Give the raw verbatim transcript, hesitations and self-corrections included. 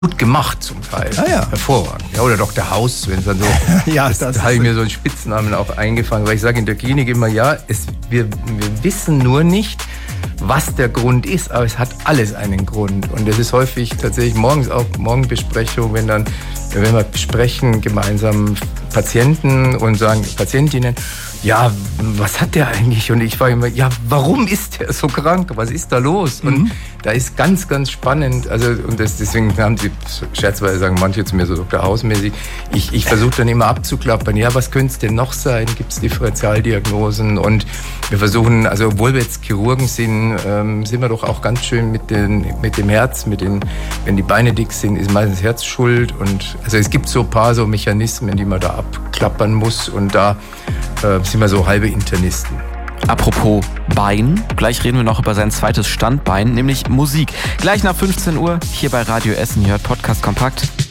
gut gemacht zum Teil. Ah, ja. Hervorragend. Ja, oder Doktor Haus, wenn es dann so. Ja, das, das da habe ich mir so einen Spitznamen auch eingefangen, weil ich sage in der Klinik immer, ja, es, wir, wir wissen nur nicht, was der Grund ist, aber es hat alles einen Grund. Und das ist häufig tatsächlich morgens auch Morgenbesprechung, wenn dann, wenn wir besprechen gemeinsam Patienten und sagen Patientinnen, ja, was hat der eigentlich? Und ich frage immer, ja, warum ist der so krank? Was ist da los? Und mhm. da ist ganz, ganz spannend. Also, und das, deswegen haben sie scherzweise sagen manche zu mir so Doktor Hausmäßig. Ich, ich versuche dann immer abzuklappern. Ja, was könnte es denn noch sein? Gibt es Differentialdiagnosen? Und wir versuchen, also obwohl wir jetzt Chirurgen sind, ähm, sind wir doch auch ganz schön mit, den, mit dem Herz, mit den, wenn die Beine dick sind, ist meistens das Herz schuld. Und also es gibt so ein paar so Mechanismen, die man da abklappern muss. Und da äh, sind wir so halbe Internisten. Apropos Bein, gleich reden wir noch über sein zweites Standbein, nämlich Musik. Gleich nach fünfzehn Uhr hier bei Radio Essen, ihr hört Podcast Kompakt.